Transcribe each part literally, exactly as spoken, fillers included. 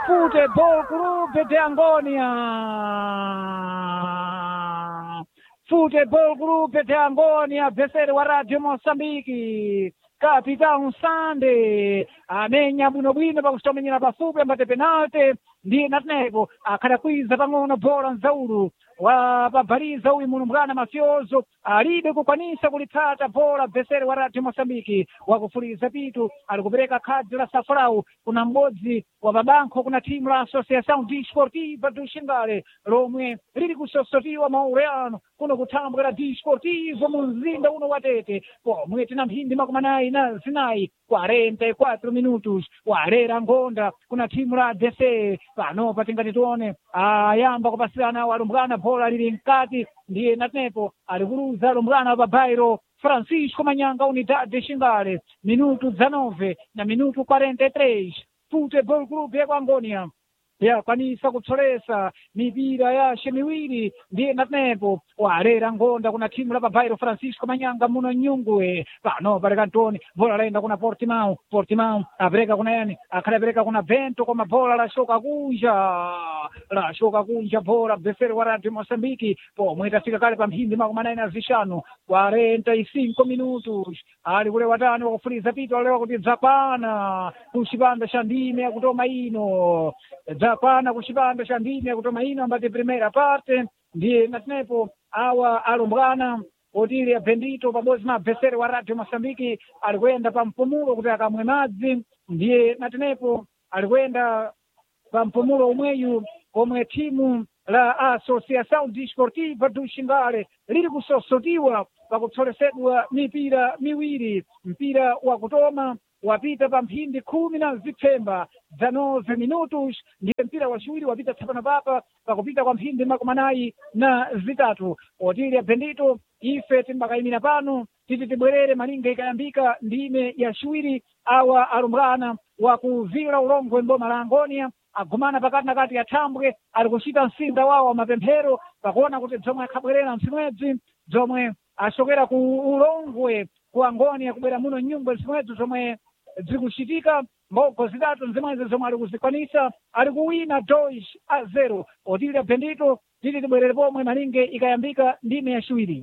Futebol Clube de Angônia. Futebol Clube de Angônia, vencedor wa Radio Moçambique. Capitão Sande amenya bwinobwino pakutomenyera pafupi ambate penalty ndiye natenepo akhadakwiza pang'ono bola nzaulu wapabhaliza uyu munumbwana mafyozo alibe kukwanisa kulitsata bola vesere wa Radio Moçambique wakufuliza pitu ali kupereka khadi la safurau kuna m'bodzi wa mabankho kuna timu la Associação Desportiva do Xingale lomwe lili kusosotiwa maureano kuno kuthambwera Desportivo mu mzinda uno wa Tete pomwe tina mphindi makumi anayi na zinayi quarenta e quattro minutos walera ngonda kuna timu la D C panopa tingati tione ayamba kupasirana walumbwana bola lili mkati ndiye natenepo alikuluza lumbwana wa Bairro Francisco Manyanga Unidade de Xingale minuto dezenove na minuto quarenta e três Futebol Clube ya Angônia yakwanisa kutsolesa mipira yashe miwiri ndiye natenepo walera ngonda kuna timu la Bairro Francisco Manyanga muno nyungwe pano pale kantoni bola laenda kuna Portimão Portimão apereka kuna yani akhalapereka kuna Bento koma bola lashoka kunja lashoka kunja bola vesero wa Radio Moçambique pomwe tafika kale pa mphindi makumi anayi na zishanu quarenta e cinco minutos ali kule watani wakufuliza pitu alewa kuti dzakwana kuchipanda cha ndime yakutoma ino dzakwana kuchipanda cha ndime yakutoma ino ambati primeira parte ndiye natenepo awa alumbwana otili ya Bendito pabodzi na vesere wa Radio Moçambique alikwenda pa mpumulo kuti akamwe madzi ndiye natenepo alikwenda pa mpumulo umweyu komwe timu la Associação Desportiva do Xingale lili kusosotiwa pakutsolesedwa mipira miwiri mpira wa kutoma wapita pa mphindi khumi na zipfemba dezenove minutos ndiye mpira waciwiri wapita tsapano papa pakupita kwa mphindi makumi anayi na zitatu otili ya Bendito ife timbakayimira pano titi tibwerere malinga ikayambika ndime ya ciwiri awa alumbwana wakuvira ulongwe mboma la Angônia agumana pakati na kati ya thambwe ali kuchita msinda wawo wa mapemphero pakuona kuti dzomwe akhabwerera msimwedzi dzomwe ashokera ku ulongwe ku Angônia kubwera muno nyungwe msimwedzi zomwe zikuchitika mbogo zitatu nzimwezi zomwe ali kuzikwanisa ali kuwina dois a zero otili Bendito titi tibwerere pomwe malinge ikayambika ndime ya ciwiri.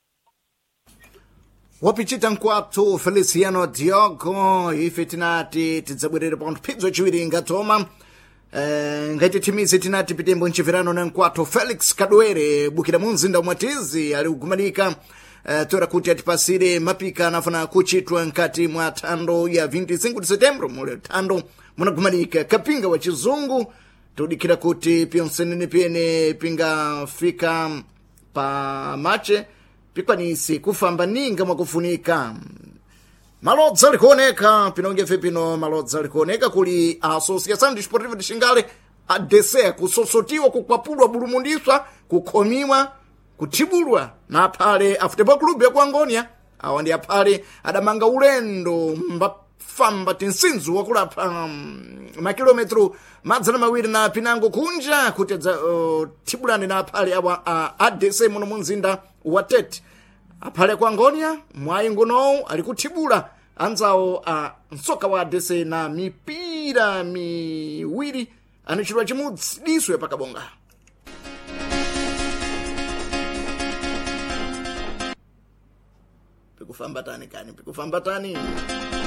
Wapichita nkwatu Feliciano Diogo ife tinati tidzabwerere pa mphidzo ciwiri ngatoma Uh, ngaiti timizi tinati pitembo nchifirano na nkwatu Felix Kadwere bukira munzinda umatizi ali kugumanika uh, tora kuti atipasire mapika anafuna kuchitwa nkati mwa thando ya vinte e cinco de setembro mule thando munagumanika kapinga wa chizungu tudikira kuti pionsenene piene pinga fika pa mache pikwanisi kufamba ninga mwakufunika malodza likuoneka pinongefe pino malodza likuoneka kuli Associação Desportiva de Xingale A D C kusosotiwa kukwapulwa bulumundiswa kukhomiwa kuthibulwa na aphale a Futebol Clube ya Angônia awa ndi aphale adamanga ulendo mbafamba tinsinzu wakulapha um, makilometro madzana mawiri na pinango kunja kuti uh, thibulane na aphale awa a A D C muno munzinda wa Tete aphale kwa Angônia mwayi ngunowu ali kuthibula anzawo a msoka wa A D C na mipira miwiri anachidwa chimudzi diswe pakabonga. Pikufamba tani kani pikufamba tani